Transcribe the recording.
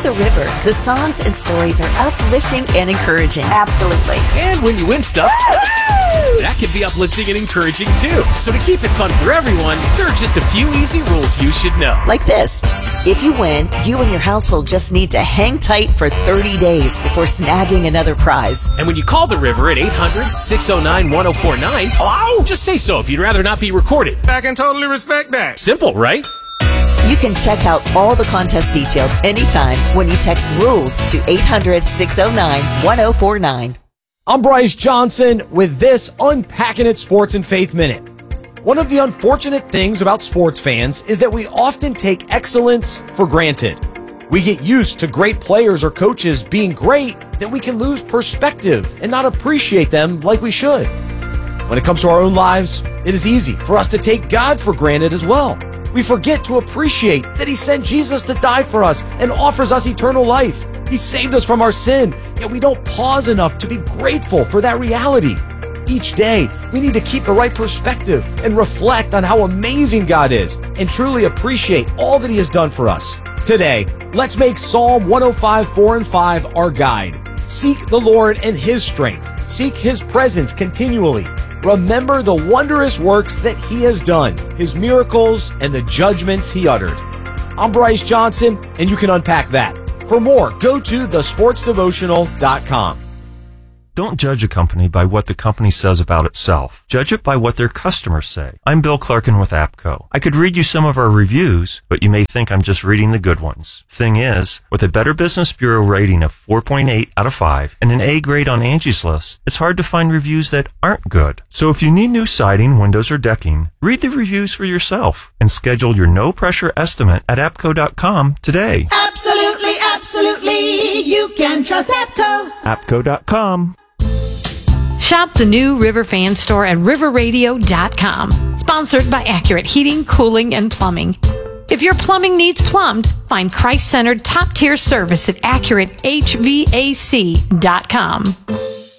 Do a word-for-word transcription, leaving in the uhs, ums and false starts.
The River, the songs and stories are uplifting and encouraging. Absolutely. And when you win stuff, that can be uplifting and encouraging too. So to keep it fun for everyone, there are just a few easy rules you should know. Like this. If you win, you and your household just need to hang tight for thirty days before snagging another prize. And when you call the River at eight hundred, six oh nine, one oh four nine, oh, just say so if you'd rather not be recorded. I can totally respect that. Simple, right? You can check out all the contest details anytime when you text RULES to eight hundred, six oh nine, one oh four nine. I'm Bryce Johnson with this Unpacking It Sports and Faith Minute. One of the unfortunate things about sports fans is that we often take excellence for granted. We get used to great players or coaches being great that we can lose perspective and not appreciate them like we should. When it comes to our own lives, it is easy for us to take God for granted as well. We forget to appreciate that He sent Jesus to die for us and offers us eternal life. He saved us from our sin, yet we don't pause enough to be grateful for that reality. Each day, we need to keep the right perspective and reflect on how amazing God is and truly appreciate all that He has done for us. Today, let's make Psalm one oh five, four and five our guide. Seek the Lord and His strength. Seek His presence continually. Remember the wondrous works that He has done, His miracles, and the judgments He uttered. I'm Bryce Johnson, and you can unpack that. For more, go to the sports devotional dot com. Don't judge a company by what the company says about itself. Judge it by what their customers say. I'm Bill Clarkin with APCO. I could read you some of our reviews, but you may think I'm just reading the good ones. Thing is, with a Better Business Bureau rating of four point eight out of five and an A grade on Angie's List, it's hard to find reviews that aren't good. So if you need new siding, windows, or decking, read the reviews for yourself and schedule your no-pressure estimate at A P C O dot com today. Absolutely, absolutely, you can trust APCO. A P C O dot com. Shop the new River Fan Store at river radio dot com. Sponsored by Accurate Heating, Cooling, and Plumbing. If your plumbing needs plumbed, find Christ-centered top-tier service at accurate h v a c dot com.